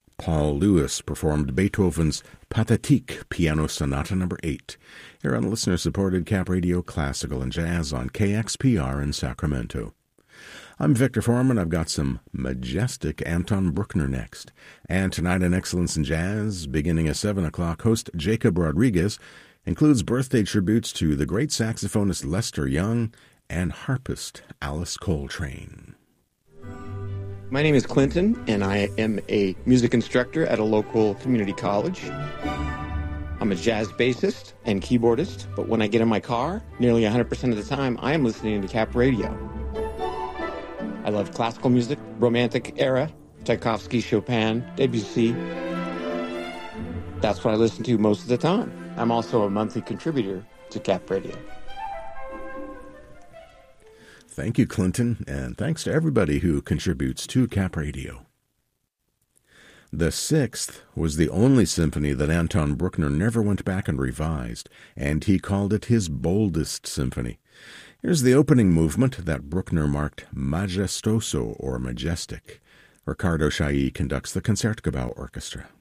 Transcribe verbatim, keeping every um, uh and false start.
Paul Lewis performed Beethoven's Pathétique Piano Sonata Number eight, here on listener-supported Cap Radio Classical and Jazz on K X P R in Sacramento. I'm Victor Foreman. I've got some majestic Anton Bruckner next. And tonight in Excellence in Jazz, beginning at seven o'clock, host Jacob Rodriguez includes birthday tributes to the great saxophonist Lester Young and harpist Alice Coltrane. My name is Clinton, and I am a music instructor at a local community college. I'm a jazz bassist and keyboardist, but when I get in my car, nearly one hundred percent of the time, I am listening to Cap Radio. I love classical music, romantic era, Tchaikovsky, Chopin, Debussy. That's what I listen to most of the time. I'm also a monthly contributor to Cap Radio. Thank you, Clinton, and thanks to everybody who contributes to Cap Radio. The Sixth was the only symphony that Anton Bruckner never went back and revised, and he called it his boldest symphony. Here's the opening movement that Bruckner marked majestoso, or majestic. Ricardo Chailly conducts the Concertgebouw Orchestra.